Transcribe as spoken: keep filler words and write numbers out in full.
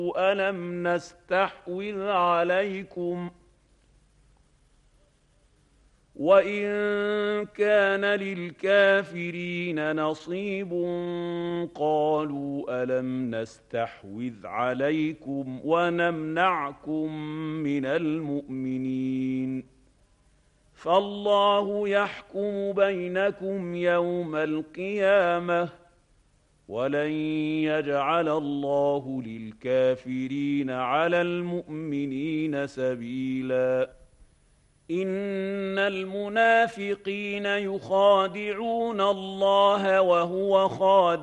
ألم نستحوذ عليكم وإن كان للكافرين نصيب قالوا ألم نستحوذ عليكم ونمنعكم من المؤمنين فالله يحكم بينكم يوم القيامة ولن يجعل الله للكافرين على المؤمنين سبيلا إن المنافقين يخادعون الله وهو خادعهم